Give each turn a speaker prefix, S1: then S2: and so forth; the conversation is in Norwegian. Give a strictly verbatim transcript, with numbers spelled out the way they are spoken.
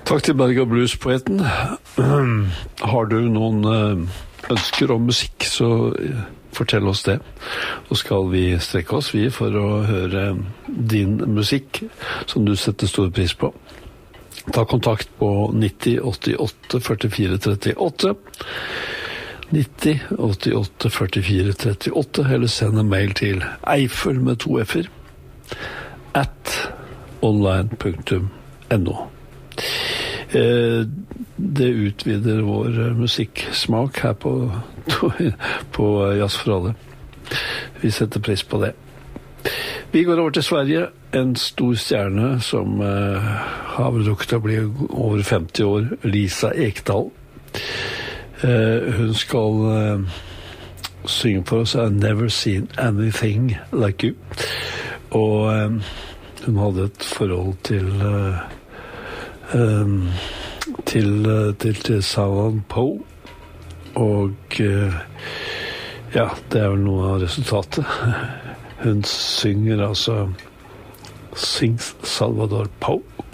S1: Takk til Berga Blues-poeten. Har du noen ønsker om musikk, så fortell oss det. Så skal vi strekke oss vi for å høre din musikk, som du setter stor pris på. Ta kontakt på nitti åttiåtte førtifire trettiåtte, nitti åttiåtte førtifire trettiåtte, eller send en mail til eifel med to f-er, at online punktum no. Det utvider vår musikksmak her på, på Jazz for alle. Vi setter pris på det. Vi går over til Sverige. En stor stjerne som uh, har rukket å bli over femti år, Lisa Ekdahl. Uh, hun skal uh, synge for oss I've never seen anything like you. Og uh, hun hadde et forhold til uh, um, til, uh, til, til Savan Poe. Og uh, ja, det er vel noe av resultatet. Hun synger altså Sings Salvador Poe.